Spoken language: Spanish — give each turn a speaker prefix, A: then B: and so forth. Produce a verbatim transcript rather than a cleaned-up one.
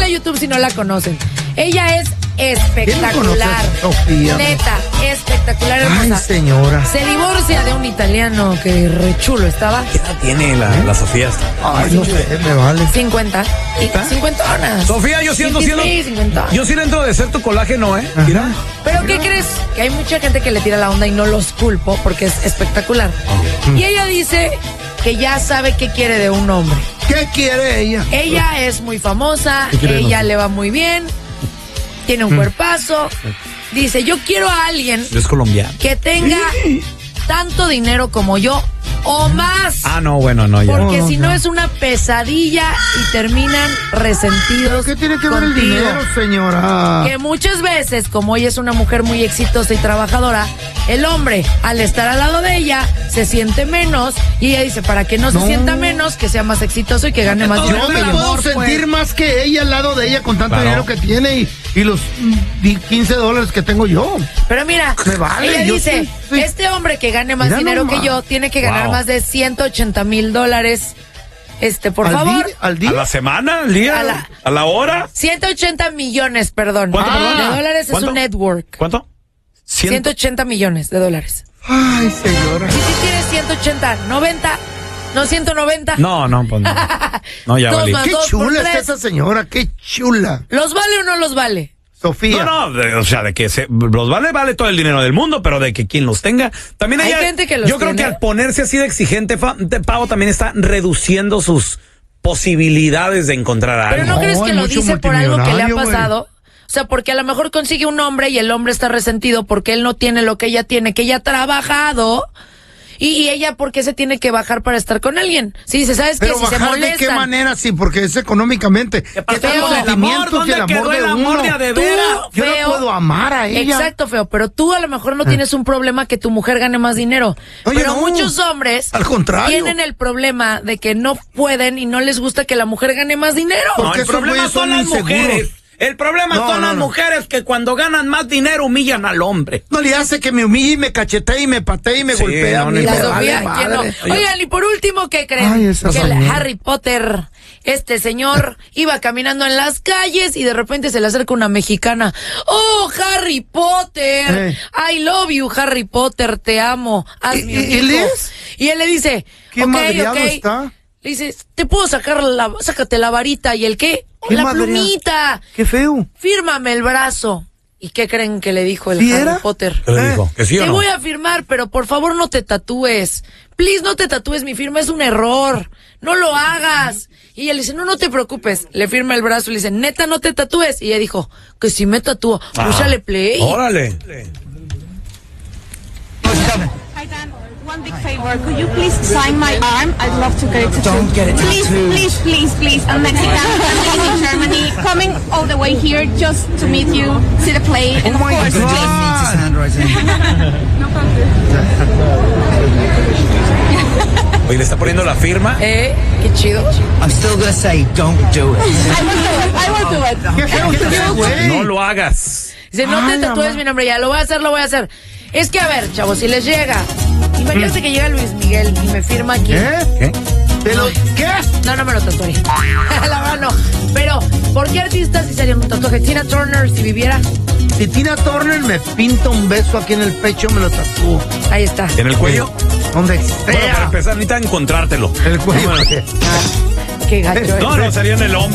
A: a YouTube si no la conocen. Ella es espectacular.
B: Sofía?
A: Neta, espectacular, hermosa.
B: Ay, señora.
A: Se divorcia de un italiano que re chulo estaba.
C: ¿Qué edad tiene la, la Sofía?
B: Ay, no sé, me vale.
A: cincuenta. cincuentonas.
C: Sofía, yo siento, siendo.
A: Sí, cincuenta.
C: Yo sí dentro de ser tu colágeno, ¿eh? Mira.
A: ¿Pero qué crees? Que hay mucha gente que le tira la onda y no los culpo porque es espectacular. Y ella dice que ya sabe qué quiere de un hombre.
B: ¿Qué quiere ella?
A: Ella es muy famosa,
C: quiere
A: ella
C: no?
A: le va muy bien, tiene un cuerpazo. Dice, yo quiero a alguien
C: Es colombiana.
A: que tenga tanto dinero como yo o más.
C: Ah, no, bueno, no, ya.
A: Porque
B: No, no,
A: si no
B: ya.
A: es una pesadilla y terminan resentidos.
B: ¿Qué tiene que ver el
A: contigo.
B: dinero, señora?
A: Que muchas veces, como ella es una mujer muy exitosa y trabajadora, el hombre, al estar al lado de ella, se siente menos. Y ella dice, para que no se
B: No.
A: sienta menos, que sea más exitoso y que gane más dinero
B: Yo
A: que
B: me
A: yo.
B: puedo
C: amor,
B: sentir
C: pues.
B: más que ella al lado de ella con tanto
C: Claro.
B: dinero que tiene y, y los mm, quince dólares que tengo yo.
A: Pero mira,
B: Me vale,
A: ella
B: yo
A: dice,
B: sí, sí.
A: este hombre que gane más
B: Mira
A: dinero
B: nomás.
A: que yo, tiene que ganar
C: Wow.
A: más de ciento ochenta mil dólares. Este, por
B: ¿Al
A: favor.
B: día? ¿Al
C: ¿A
B: día?
C: la semana? ¿Al día?
A: A la-
C: ¿A la hora?
A: ciento ochenta millones, perdón.
C: ¿Cuánto,
A: Ah,
C: perdón?
A: de dólares
C: ¿Cuánto?
A: es un network.
C: ¿Cuánto? Ciento-
A: ciento ochenta millones de dólares.
B: Ay, señora.
A: Y si quieres ciento ochenta, noventa, no ciento noventa.
C: No, no, pues no. No, ya
A: Dos
C: valí.
A: más.
B: Qué
A: dos por
B: chula está
A: tres.
B: esa señora, qué chula.
A: ¿Los vale o no los vale?
B: Sofía.
C: No, no, de- o sea, de que se, los vale, vale todo el dinero del mundo, pero de que quien los tenga, también
A: Hay
C: ella,
A: gente que los
C: yo creo
A: tiene.
C: que al ponerse así de exigente, fa- de Pavo también está reduciendo sus posibilidades de encontrar a
A: Pero
C: alguien.
A: no, crees
B: No,
A: que
B: hay
A: lo
B: mucho
A: dice por algo que le ha
B: multimillonario, güey.
A: pasado. O sea, porque a lo mejor consigue un hombre y el hombre está resentido porque él no tiene lo que ella tiene, que ella ha trabajado. Y, y ella, ¿por qué se tiene que bajar para estar con alguien? Si dice, ¿sabes qué?
B: Pero
A: Si se
B: bajar de
A: molestan.
B: qué manera, sí, porque es económicamente. ¿Qué
C: pasó
B: tal los
A: con el
B: sentimientos
C: amor?
B: y el
C: ¿Dónde
B: amor
C: quedó
B: de
C: el amor
B: uno?
C: de a de
A: Tú,
C: veras?
B: Yo no
A: feo.
B: puedo amar a ella.
A: Exacto, feo, pero tú a lo mejor no tienes un problema que tu mujer gane más dinero.
B: Oye,
A: pero
B: no.
A: muchos hombres
B: Al contrario.
A: tienen el problema de que no pueden y no les gusta que la mujer gane más dinero.
B: ¿Por
C: No,
B: qué
C: el
B: esos
C: problema
B: güeyes
C: son
B: son
C: las
B: inseguros?
C: mujeres. El problema
B: No,
C: son
B: no,
C: las
B: no.
C: mujeres que cuando ganan más dinero humillan al hombre.
B: No le hace que me humille y me cachetee y me patee y me
C: Sí,
B: golpea.
C: no,
B: a mí
C: ni
A: La
B: me
C: modo.
B: vale
A: Sofía, ¿quién no?
B: madre.
A: Oigan, y por último, ¿qué creen?
B: Ay, esa
A: que el
B: señora.
A: Harry Potter, este señor, iba caminando en las calles y de repente se le acerca una mexicana. ¡Oh, Harry Potter!
B: Eh.
A: I love you, Harry Potter, te amo. Hazme
B: ¿Y-
A: un
B: y- y él
A: hijo".
B: es?
A: Y él le dice,
B: Qué
A: ok,
B: madreado
A: ok.
B: está.
A: Le dice, te puedo sacar la, sácate la varita. ¿Y el qué?
B: Qué
A: La
B: madreado.
A: plumita.
B: Qué feo.
A: Fírmame el brazo. ¿Y qué creen que le dijo el
B: ¿Sí
A: Harry
B: era?
A: Potter?
C: ¿Qué le
B: Eh,
C: dijo? ¿Que sí o
A: Te
C: no?
A: voy a firmar, pero por favor no te tatúes. Please, no te tatúes, mi firma es un error. No lo hagas. Y ella le dice, no, no te preocupes. Le firma el brazo y le dice, neta, no te tatúes. Y ella dijo, que si me tatúo,
C: Ah,
A: púsale play.
C: Órale.
D: Hi Dan, one big favor. Could you please sign my arm? I'd love to get it tattooed.
E: Don't get it
D: Please,
E: tattooed.
D: please, please, please. I'm Mexican. I'm living in Germany. Coming all the way here just to meet you, see the play, and of
B: my
D: course,
B: God.
D: please.
E: Needs his handwriting.
D: No problem.
C: Oye, le está poniendo la firma.
A: Eh, qué chido.
E: I'm still gonna say, don't do it.
D: I will do it. I will do it.
B: Qué feo está ese güey.
C: No lo hagas.
A: Dice, no
B: Ay,
A: te tatúes
B: mamá.
A: mi nombre, ya lo voy a hacer, lo voy a hacer. Es que, a ver, chavos, si les llega, imagínate que llega Luis Miguel y me firma aquí.
B: ¿Eh?
C: ¿Qué?
B: ¿Te lo- ¿Qué?
A: No, no me lo tatuaría. La verdad no. Pero, ¿por qué artistas sí serían un tatuaje? Tina Turner, si viviera,
B: Si Tina Turner me pinta un beso aquí en el pecho, me lo tatúo.
A: ahí está.
C: ¿En el cuello?
B: Donde
C: Bueno, para
B: sea.
C: empezar, necesita encontrártelo.
B: El cuello.
A: Qué gacho.
C: No, no, sería en el hombro.